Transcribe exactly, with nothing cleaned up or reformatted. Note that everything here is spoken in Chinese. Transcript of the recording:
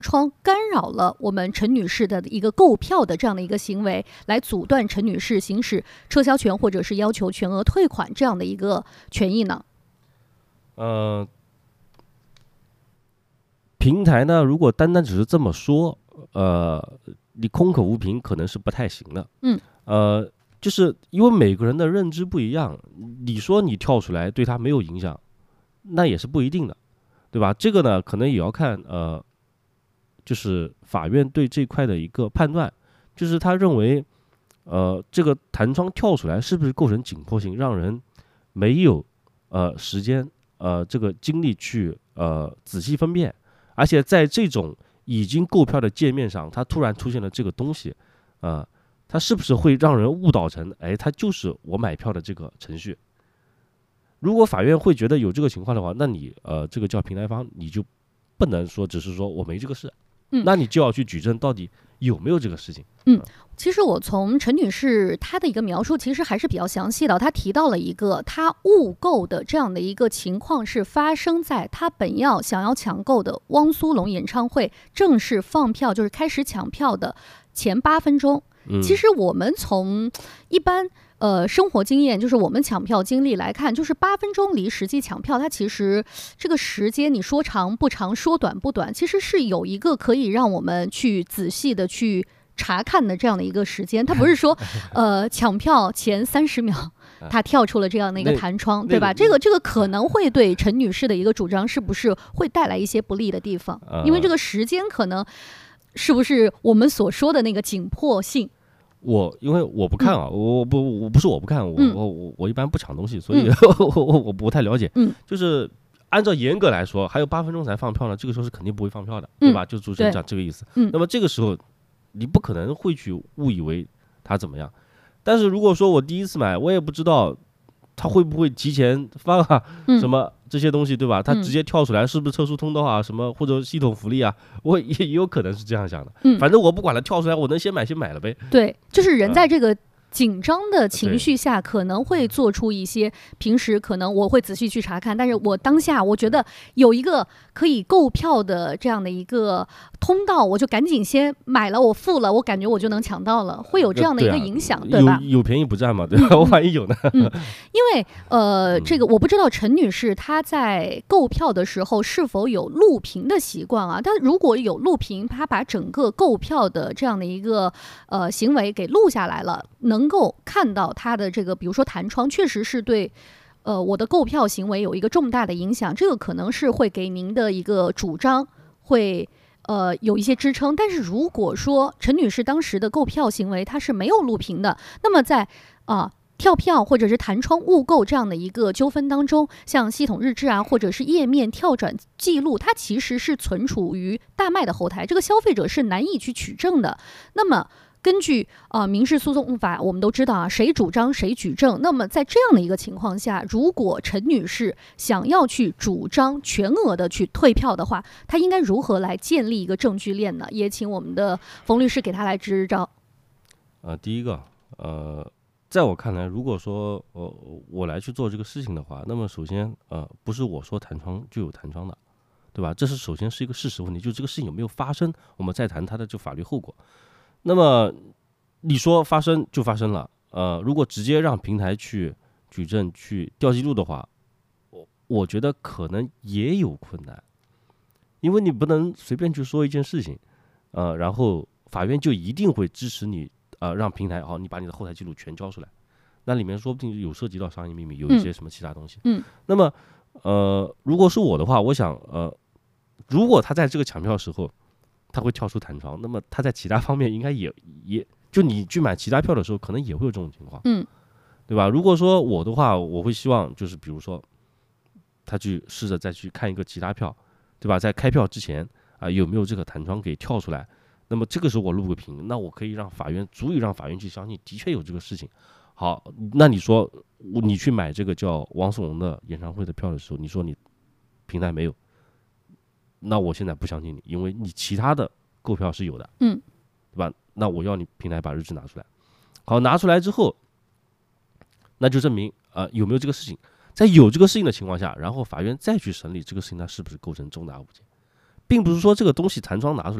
窗干扰了我们陈女士的一个购票的这样的一个行为，来阻断陈女士行使撤销权或者是要求全额退款这样的一个权益呢？ 呃，平台呢，如果单单只是这么说，呃，你空口无凭可能是不太行的。 嗯， 呃，就是因为每个人的认知不一样，你说你跳出来对他没有影响，那也是不一定的，对吧？这个呢，可能也要看呃。就是法院对这块的一个判断，就是他认为，呃，这个弹窗跳出来是不是构成紧迫性，让人没有呃时间呃这个精力去呃仔细分辨，而且在这种已经购票的界面上，它突然出现了这个东西，啊、呃，它是不是会让人误导成，哎，它就是我买票的这个程序？如果法院会觉得有这个情况的话，那你呃这个叫平台方，你就不能说只是说我没这个事。 嗯， 那你就要去举证到底有没有这个事情。 嗯，其实我从陈女士她的一个描述其实还是比较详细的，她提到了一个她误购的这样的一个情况是发生在她本要想要抢购的汪苏泷演唱会正式放票，就是开始抢票的前八分钟。 嗯， 其实我们从一般呃生活经验，就是我们抢票经历来看，就是八分钟离实际抢票，它其实这个时间你说长不长，说短不短，其实是有一个可以让我们去仔细的去查看的这样的一个时间。它不是说呃抢票前三十秒它跳出了这样的一个弹窗，对吧？这个这个可能会对陈女士的一个主张是不是会带来一些不利的地方？因为这个时间可能是不是我们所说的那个紧迫性？ 我因为我不看啊，嗯、我不我不是我不看，我、 嗯、 我我我一般不抢东西，所以、嗯、我我我不太了解。 嗯， 就是按照严格来说，还有八分钟才放票呢，这个时候是肯定不会放票的，对吧？就主持人讲这个意思。 嗯， 那么这个时候你不可能会去误以为他怎么样。但是如果说我第一次买，我也不知道他会不会提前放啊， 嗯、 什么这些东西，对吧？他直接跳出来，是不是特殊通道啊？什么或者系统福利啊？我也也有可能是这样想的。 嗯， 反正我不管了，跳出来我能先买先买了呗。 对，就是人在这个紧张的情绪下，可能会做出一些平时可能我会仔细去查看，但是我当下我觉得有一个可以购票的这样的一个通道，我就赶紧先买了，我付了，我感觉我就能抢到了，会有这样的一个影响， 对, 啊、对吧？ 有有便宜不占嘛，对吧？嗯、万一有呢？ 嗯，因为呃，这个我不知道陈女士她在购票的时候是否有录屏的习惯啊？但如果有录屏，她把整个购票的这样的一个呃行为给录下来了，能够看到她的这个，比如说弹窗，确实是对。呃，我的购票行为有一个重大的影响，这个可能是会给您的一个主张会呃有一些支撑。但是如果说陈女士当时的购票行为她是没有录屏的，那么在啊、呃、跳票或者是弹窗误购这样的一个纠纷当中，像系统日志啊，或者是页面跳转记录，它其实是存储于大麦的后台，这个消费者是难以去取证的。那么根据呃民事诉讼法，我们都知道啊，谁主张谁举证。那么在这样的一个情况下，如果陈女士想要去主张全额的去退票的话，她应该如何来建立一个证据链呢？也请我们的冯律师给她来支招。 呃，第一个，呃，在我看来，如果说呃我来去做这个事情的话，那么首先呃不是我说弹窗就有弹窗的，对吧？这是首先是一个事实问题，就这个事情有没有发生，我们再谈它的这法律后果。那么你说发生就发生了，呃，如果直接让平台去举证去调记录的话，我我觉得可能也有困难，因为你不能随便去说一件事情，呃，然后法院就一定会支持你，呃，让平台好，你把你的后台记录全交出来，那里面说不定有涉及到商业秘密，有一些什么其他东西。 嗯， 那么呃，如果是我的话，我想呃，如果他在这个抢票时候。他会跳出弹窗，那么他在其他方面应该也也就你去买其他票的时候，可能也会有这种情况， 嗯， 对吧？如果说我的话，我会希望就是比如说，他去试着再去看一个其他票，对吧？在开票之前啊、呃，有没有这个弹窗给跳出来？那么这个时候我录个屏，那我可以让法院足以让法院去相信的确有这个事情。好，那你说你去买这个叫汪苏泷的演唱会的票的时候，你说你平台没有？那我现在不相信你，因为你其他的购票是有的， 嗯， 对吧？那我要你平台把日志拿出来。好，拿出来之后，那就证明呃有没有这个事情。在有这个事情的情况下，然后法院再去审理这个事情，它是不是构成重大物件， 并不是说这个东西弹窗拿出来